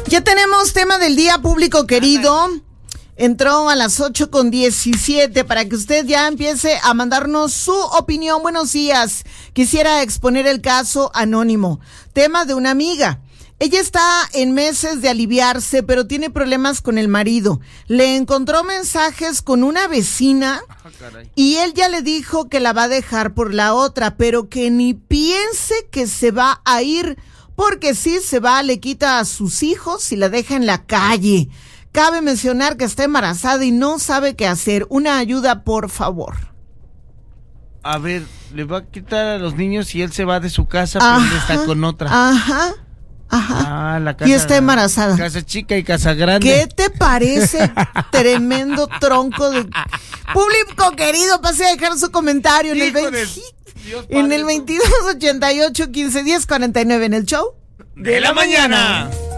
Ya tenemos tema del día, público querido. Entró a las 8:17 para que usted ya empiece a mandarnos su opinión. Buenos días. Quisiera exponer el caso anónimo. Tema de una amiga. Ella está en meses de aliviarse, pero tiene problemas con el marido. Le encontró mensajes con una vecina y él ya le dijo que la va a dejar por la otra, pero que ni piense que se va a ir, porque si se va le quita a sus hijos y la deja en la calle. Cabe mencionar que está embarazada y no sabe qué hacer. Una ayuda, por favor. A ver, le va a quitar a los niños y él se va de su casa, pero él está con otra. Ajá. La casa, y está embarazada. Casa chica y casa grande. ¿Qué te parece? Tremendo tronco de... Público querido, pase a dejar su comentario en el 2288 1510 49 en el show de la mañana.